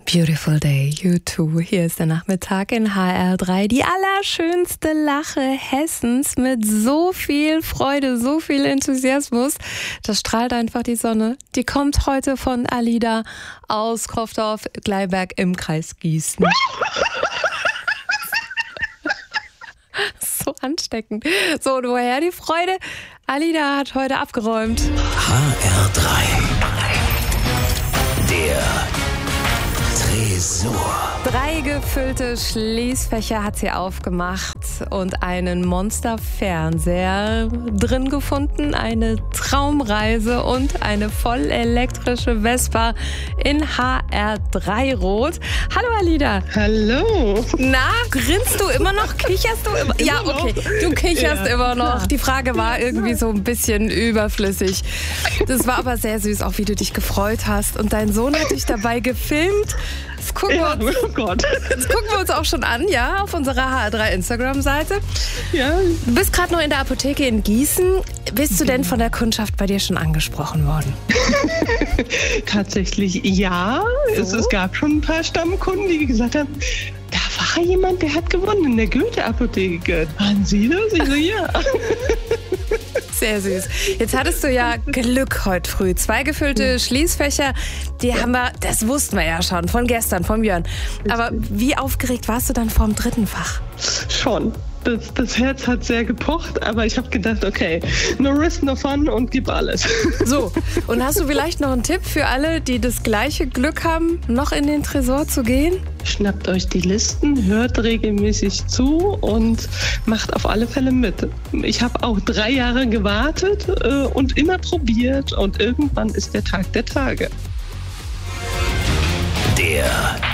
Beautiful Day, U2. Hier ist der Nachmittag in HR3. Die allerschönste Lache Hessens mit so viel Freude, so viel Enthusiasmus. Das strahlt einfach die Sonne. Die kommt heute von Alida aus Kroffdorf-Gleiberg im Kreis Gießen. So ansteckend. So, und woher die Freude? Alida hat heute abgeräumt. HR3. Der Tresor. 3 gefüllte Schließfächer hat sie aufgemacht und einen Monster-Fernseher drin gefunden, eine Traumreise und eine vollelektrische Vespa in HR3 Rot. Hallo Alida. Hallo. Na, grinst du immer noch? Kicherst du immer? Ja, okay, du kicherst immer noch. Die Frage war irgendwie so ein bisschen überflüssig. Das war aber sehr süß, auch wie du dich gefreut hast. Und dein Sohn hat dich dabei gefilmt. Das gucken wir uns auch schon an, ja, auf unserer HR3 Instagram-Seite. Ja. Du bist gerade noch in der Apotheke in Gießen. Bist du denn von der Kundschaft bei dir schon angesprochen worden? Tatsächlich ja. So? Es gab schon ein paar Stammkunden, die gesagt haben, da war jemand, der hat gewonnen in der Goethe-Apotheke. Waren Sie das? Ich so, ja. Sehr süß. Jetzt hattest du ja Glück heute früh. 2 gefüllte Schließfächer, das wussten wir ja schon, von gestern, vom Björn. Aber wie aufgeregt warst du dann vorm 3. Fach? Schon. Das Herz hat sehr gepocht, aber ich habe gedacht, okay, no risk, no fun und gib alles. So, und hast du vielleicht noch einen Tipp für alle, die das gleiche Glück haben, noch in den Tresor zu gehen? Schnappt euch die Listen, hört regelmäßig zu und macht auf alle Fälle mit. Ich habe auch 3 Jahre gewartet und immer probiert und irgendwann ist der Tag der Tage. Der